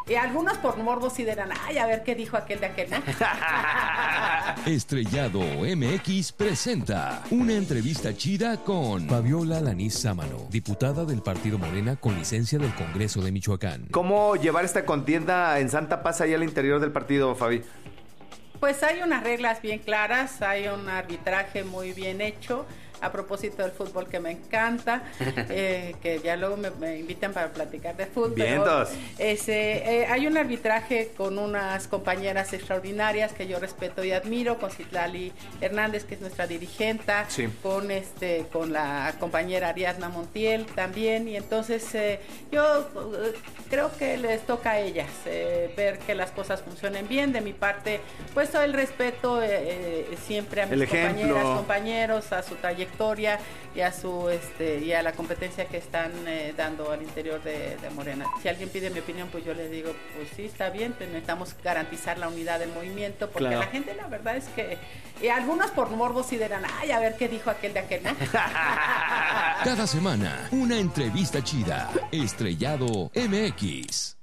Y algunos por morbo sí dirán, ay, a ver qué dijo aquel de aquel, ¿no? Estrellado MX presenta una entrevista chida con Fabiola Alanís Sámano, diputada del Partido Morena con licencia del Congreso de Michoacán. ¿Cómo llevar esta contienda en Santa Paz ahí al interior del partido, Fabi? Pues hay unas reglas bien claras, hay un arbitraje muy bien hecho. A propósito del fútbol, que me encanta, que ya luego me invitan para platicar de fútbol. Vientos. Hay un arbitraje con unas compañeras extraordinarias que yo respeto y admiro, con Citlali Hernández, que es nuestra dirigenta, sí. con la compañera Ariadna Montiel también, y entonces yo creo que les toca a ellas ver que las cosas funcionen bien. De mi parte, pues todo el respeto siempre a mis compañeras, compañeros, a su trayectoria y a su y a la competencia que están dando al interior de Morena. Si alguien pide mi opinión, pues yo les digo, pues sí, está bien, pero necesitamos garantizar la unidad del movimiento, porque claro, la gente, la verdad es que algunos por morbo sí dirán, ay, a ver qué dijo aquel de aquel, ¿no? Cada semana, una entrevista chida. Estrellado MX.